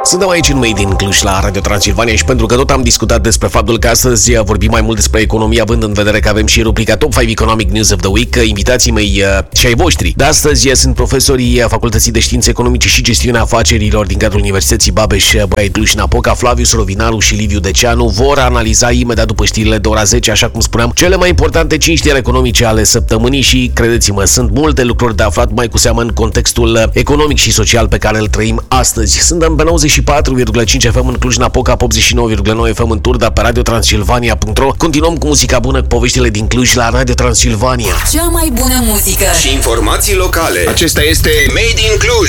Suntem aici în Made in Cluj la Radio Transilvania și pentru că tot am discutat despre faptul că astăzi vorbim mai mult despre economie, având în vedere că avem și rubrica Top 5 Economic News of the Week, invitații mei și ai voștri de astăzi sunt profesorii Facultății de Științe Economice și Gestiunea Afacerilor din cadrul Universității Babeș-Bolyai Cluj-Napoca, Flavius Rovinaru și Liviu Deceanu. Vor analiza imediat după știrile de ora 10, așa cum spuneam, cele mai importante 5 știri economice ale săptămânii și, credeți-mă, sunt multe lucruri de aflat, mai cu seamă în contextul economic și social pe care îl trăim astăzi. Suntem pe 94,5 FM în Cluj-Napoca, 89,9 FM în Turda, pe radiotransilvania.ro. Continuăm cu muzica bună, cu poveștile din Cluj la Radio Transilvania. Cea mai bună muzică și informații locale. Acesta este Made in Cluj.